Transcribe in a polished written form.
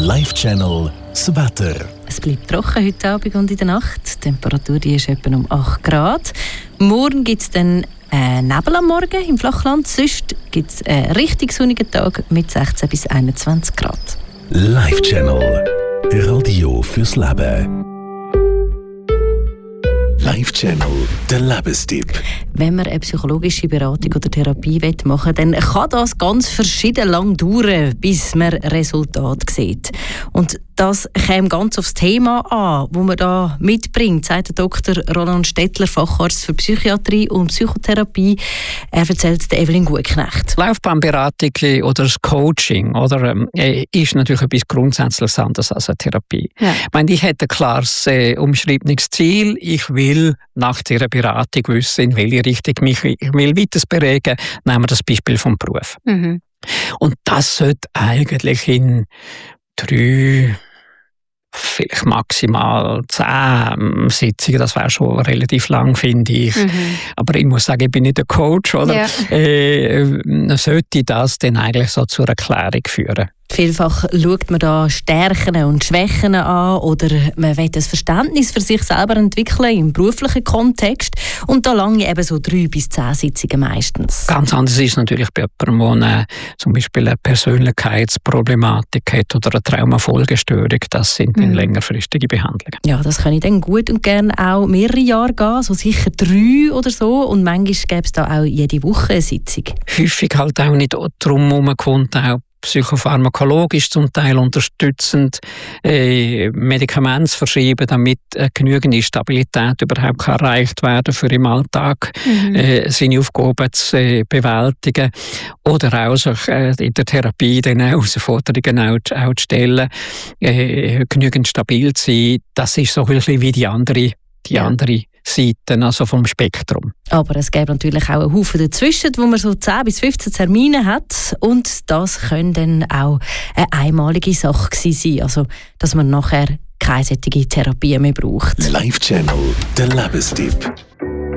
Live Channel das Wetter. Es bleibt trocken heute Abend und in der Nacht. Die Temperatur die ist etwa um 8 Grad. Morgen gibt es dann Nebel am Morgen im Flachland. Sonst gibt es einen richtig sonnigen Tag mit 16 bis 21 Grad. Live Channel. Radio fürs Leben. Live Channel, der Lebenstipp. Wenn man eine psychologische Beratung oder Therapie machen will, dann kann das ganz verschieden lang dauern, bis man Resultat sieht. Und das käme ganz aufs Thema an, das man da mitbringt, sagt der Dr. Roland Stettler, Facharzt für Psychiatrie und Psychotherapie. Er erzählt es Evelyn Gutknecht. Laufbahnberatung oder das Coaching ist natürlich etwas grundsätzlich anderes als eine Therapie. Ja. Ich meine, ich hätte ein klares umschriebenes Ziel. Ich will nach dieser Beratung wissen, in welche Richtung ich will weiterbewegen. Nehmen wir das Beispiel vom Beruf. Mhm. Und das sollte eigentlich in 3, vielleicht maximal 10 Sitzungen, das wäre schon relativ lang, finde ich. Mhm. Aber ich muss sagen, ich bin nicht der Coach, oder? Ja. Sollte das dann eigentlich so zur Erklärung führen? Vielfach schaut man da Stärken und Schwächen an oder man will das Verständnis für sich selber entwickeln im beruflichen Kontext und da lange eben so 3 bis 10 Sitzungen meistens. Ganz anders ist natürlich bei jemandem, der zum Beispiel eine Persönlichkeitsproblematik hat oder eine Traumafolgestörung. Das sind dann längerfristige Behandlungen. Ja, das kann ich dann gut und gerne auch mehrere Jahre gehen, so sicher 3 oder so und manchmal gäbe es da auch jede Woche eine Sitzung. Häufig halt auch nicht drum herum kommt auch psychopharmakologisch zum Teil unterstützend Medikamente zu verschreiben, damit genügende Stabilität überhaupt erreicht werden für im Alltag seine Aufgaben zu bewältigen oder auch sich in der Therapie den Herausforderungen auch zu stellen, genügend stabil zu sein. Das ist so ein bisschen wie die andere Seiten, also vom Spektrum. Aber es gibt natürlich auch einen Haufen dazwischen, wo man so 10 bis 15 Termine hat und das können dann auch eine einmalige Sache sein, also dass man nachher keine solche Therapie mehr braucht. Live Channel, der Lebenstipp.